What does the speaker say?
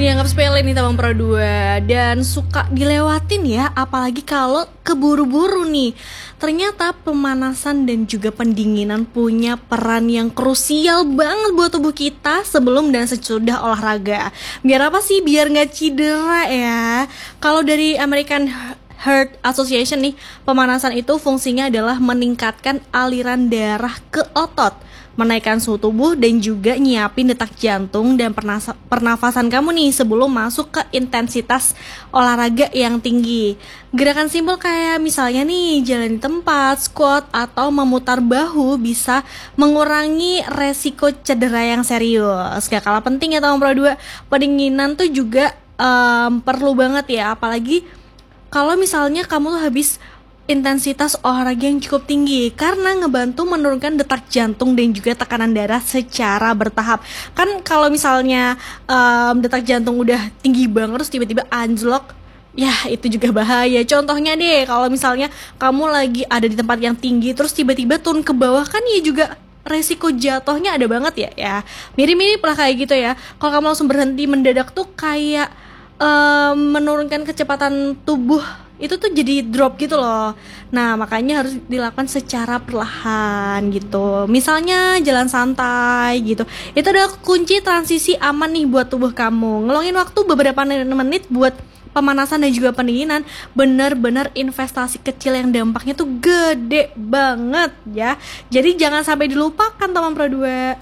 dianggap sepele nih Tabang Pro 2 dan suka dilewatin ya, apalagi kalau keburu-buru nih. Ternyata pemanasan dan juga pendinginan punya peran yang krusial banget buat tubuh kita sebelum dan sesudah olahraga. Biar apa sih? Biar nggak cedera ya. Kalau dari American Heart Association nih, pemanasan itu fungsinya adalah meningkatkan aliran darah ke otot, menaikkan suhu tubuh dan juga nyiapin detak jantung dan pernafasan kamu nih sebelum masuk ke intensitas olahraga yang tinggi. Gerakan simpel kayak misalnya nih jalan di tempat, squat atau memutar bahu bisa mengurangi resiko cedera yang serius. Gak kalah penting ya Tahun Pro 2, pendinginan tuh juga perlu banget ya, apalagi kalau misalnya kamu tuh habis intensitas olahraga yang cukup tinggi, karena ngebantu menurunkan detak jantung dan juga tekanan darah secara bertahap. Kan kalau misalnya detak jantung udah tinggi banget terus tiba-tiba anjlok, ya itu juga bahaya. Contohnya deh, kalau misalnya kamu lagi ada di tempat yang tinggi terus tiba-tiba turun ke bawah, kan ya juga resiko jatuhnya ada banget ya. Mirip-mirip lah kayak gitu ya. Kalau kamu langsung berhenti mendadak tuh kayak menurunkan kecepatan tubuh itu tuh jadi drop gitu loh. Nah makanya harus dilakukan secara perlahan gitu. Misalnya jalan santai gitu. Itu adalah kunci transisi aman nih buat tubuh kamu. Ngeluangin waktu beberapa menit buat pemanasan dan juga pendinginan bener-bener investasi kecil yang dampaknya tuh gede banget ya. Jadi jangan sampai dilupakan teman Pro 2.